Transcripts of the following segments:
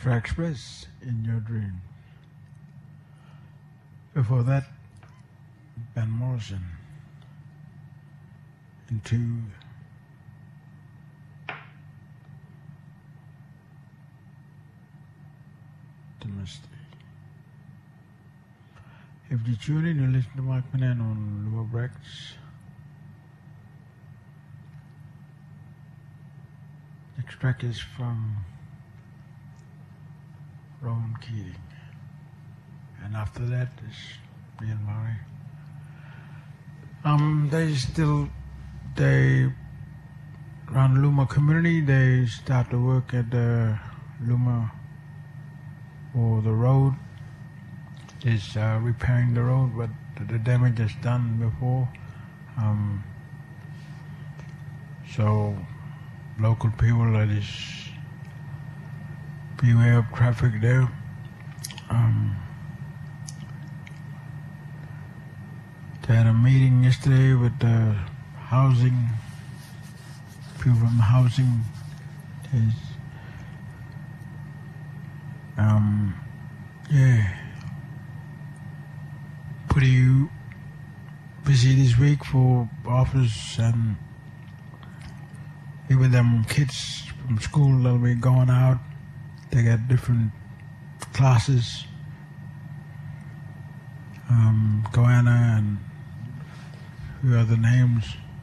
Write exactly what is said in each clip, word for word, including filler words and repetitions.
Ultra Express in Your Dream. Before that, Van Morrison Into the Mystery. If you tune in, you listen to Mark Manan on Luma Breaks. Next track is from Rowan Keating, and after that is Neil Murray. Um, they still they run Luma Community. They start to work at the Luma or the road. Is uh, repairing the road, but the damage is done before. Um, so local people that is beware of traffic there. Um, they had a meeting yesterday with the housing people from housing. Is um, yeah, pretty busy this week for office, and even them kids from school that'll be going out. They got different classes. Um, Goanna and a few other names.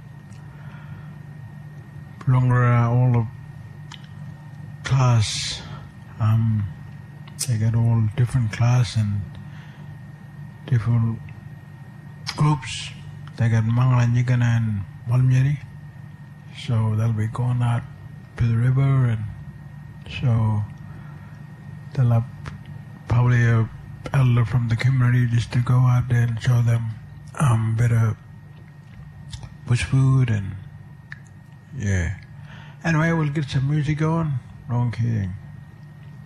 Longer all the class. Um, they got all different class and different groups. They got Mangla, Nyikana and Malmyeri. So they'll be going out to the river, and so they'll have probably a elder from the community just to go out there and show them um, better bush food, and yeah. Anyway, we'll get some music going. No kidding.